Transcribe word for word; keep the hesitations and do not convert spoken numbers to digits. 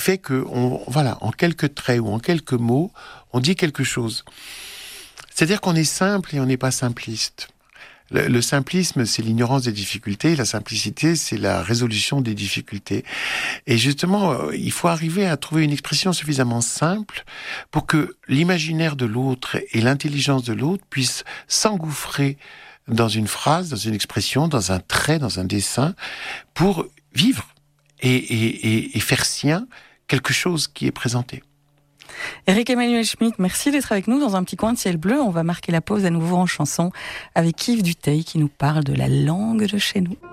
fait que, on, voilà, en quelques traits ou en quelques mots, on dit quelque chose. C'est-à-dire qu'on est simple et on n'est pas simpliste. Le, le simplisme, c'est l'ignorance des difficultés. La simplicité, c'est la résolution des difficultés. Et justement, il faut arriver à trouver une expression suffisamment simple pour que l'imaginaire de l'autre et l'intelligence de l'autre puissent s'engouffrer dans une phrase, dans une expression, dans un trait, dans un dessin, pour vivre et, et, et, et faire sien quelque chose qui est présenté. Éric-Emmanuel Schmitt, merci d'être avec nous dans un petit coin de ciel bleu. On va marquer la pause à nouveau en chanson avec Yves Duteil qui nous parle de la langue de chez nous.